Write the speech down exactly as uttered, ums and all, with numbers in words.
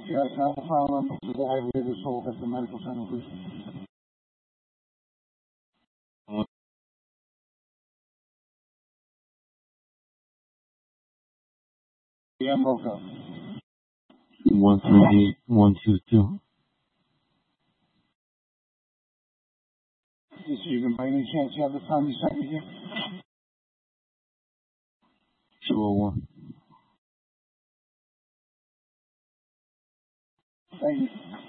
Yes, I'm a file number for the I V this whole at the medical center, please. Yeah, I'm broke up. One three eight one two two. Yes, you can by any chance you have the time you sent me here? Two oh one. Thank you.